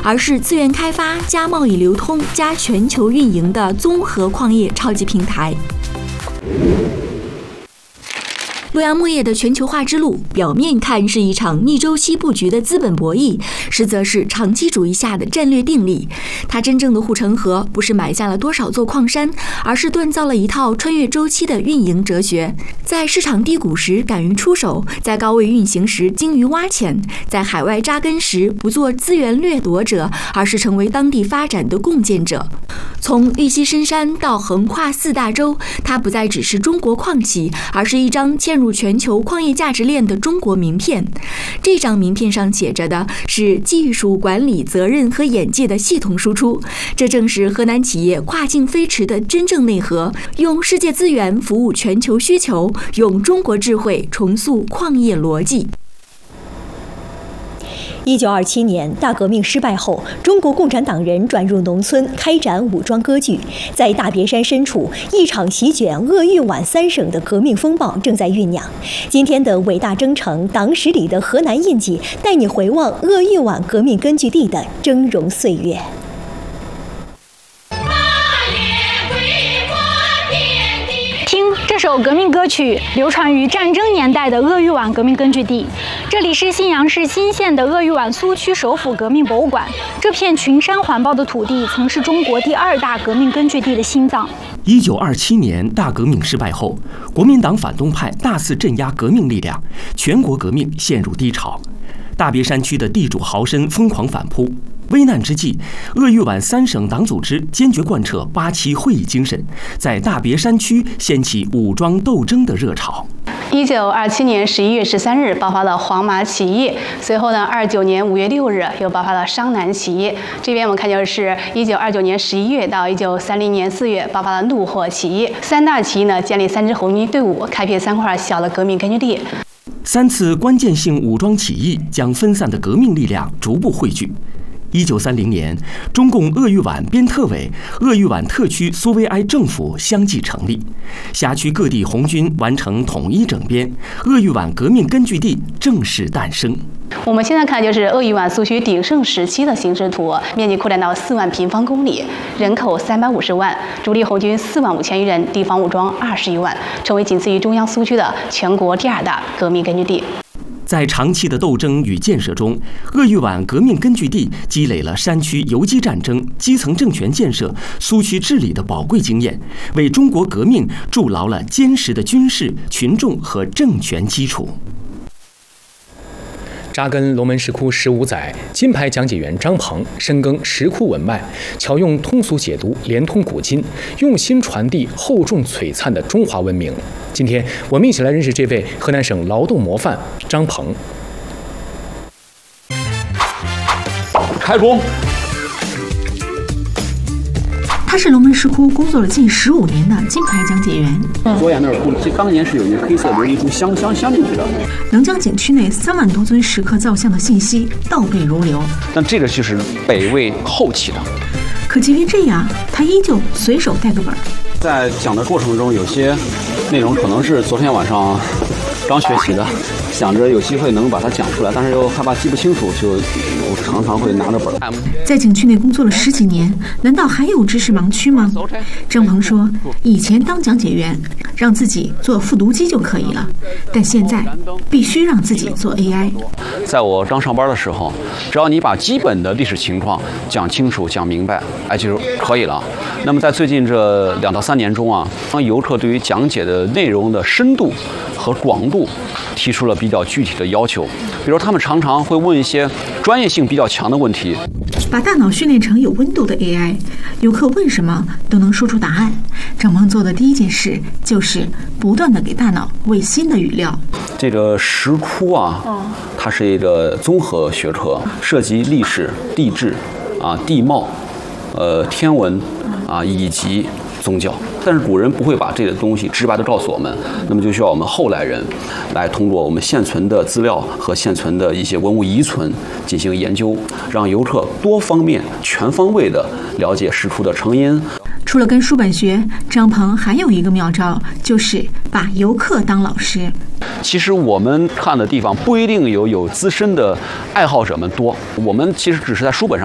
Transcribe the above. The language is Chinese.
而是资源开发加贸易流通加全球运营的综合矿业超级平台。洛阳钼业的全球化之路，表面看是一场逆周期布局的资本博弈，实则是长期主义下的战略定力。它真正的护城河，不是埋下了多少座矿山，而是锻造了一套穿越周期的运营哲学。在市场低谷时敢于出手，在高位运行时精于挖潜，在海外扎根时不做资源掠夺者，而是成为当地发展的共建者。从玉溪深山到横跨4大洲，它不再只是中国矿企，而是一张嵌入全球矿业价值链的中国名片。这张名片上写着的是技术管理责任和眼界的系统输出，这正是河南企业跨境飞驰的真正内核，用世界资源服务全球需求，用中国智慧重塑矿业逻辑。 1927年大革命失败后，中国共产党人转入农村，开展武装割据。在大别山深处，一场席卷鄂豫皖3省的革命风暴正在酝酿。今天的伟大征程，党史里的河南印记，带你回望鄂豫皖革命根据地的峥嵘岁月。 这首革命歌曲流传于战争年代的鄂豫皖革命根据地，这里是信阳市新县的鄂豫皖苏区首府革命博物馆。这片群山环抱的土地，曾是中国第2大革命根据地的心脏。 1927年大革命失败后，国民党反动派大肆镇压革命力量，全国革命陷入低潮。大别山区的地主豪绅疯狂反扑。危难之际，鄂豫皖3省党组织坚决贯彻87会议精神，在大别山区掀起武装斗争的热潮。 1927年11月13日爆发了黄麻起义，随后呢，29年5月6日又爆发了商南起义。这边我们看到的是1929年11月到1930年4月爆发了怒霍起义。3大起义呢，建立3支红军队伍，开辟3块小的革命根据地。 3次关键性武装起义将分散的革命力量逐步汇聚。1930年，中共鄂豫皖边特委、鄂豫皖特区苏维埃政府相继成立，辖区各地红军完成统一整编，鄂豫皖革命根据地正式诞生。 我们现在看就是鄂豫皖苏区鼎盛时期的形势图，面积扩展到4万平方公里，人口350万，主力红军4万5千余人，地方武装20余万，成为仅次于中央苏区的全国第2大革命根据地。 在长期的斗争与建设中，鄂豫皖革命根据地积累了山区游击战争、基层政权建设、苏区治理的宝贵经验，为中国革命筑牢了坚实的军事、群众和政权基础。 扎根龙门石窟15载，金牌讲解员张鹏深耕石窟文脉，巧用通俗解读连通古今，用心传递厚重璀璨的中华文明。今天我们一起来认识这位河南省劳动模范张鹏。 开工。 他是龙门石窟工作了近15年的金牌讲解员。 左眼那儿当年是有一个黑色琉璃珠镶进去的， 能将景区内3万多尊石刻造像的信息倒背如流。 但这个就是北魏后期的。 可即便这样，他依旧随手带个本。 在讲的过程中，有些内容可能是昨天晚上刚学习的，想着有机会能把它讲出来，但是又害怕记不清楚，就我常常会拿着本。 在景区内工作了10几年，难道还有知识盲区吗？张鹏说，以前当讲解员，让自己做复读机就可以了，但现在必须让自己做 AI。 在我刚上班的时候，只要你把基本的历史情况讲清楚、讲明白，就可以了。那么在最近这2到3年中啊，当游客对于讲解的内容的深度和广度提出了比较具体的要求，比如他们常常会问一些专业性比较强的问题。 把大脑训练成有温度的 AI， 游客问什么都能说出答案。张鹏做的第一件事就是不断地给大脑喂新的语料。 这个石窟啊，它是一个综合学科，涉及历史、地质地貌、天文以及宗教。但是古人不会把这个东西直白地告诉我们，那么就需要我们后来人来通过我们现存的资料和现存的一些文物遗存进行研究，让游客多方面、全方位地了解石窟的成因。 除了跟书本学，张鹏还有一个妙招，就是把游客当老师。 其实我们看的地方不一定有资深的爱好者们多，我们其实只是在书本上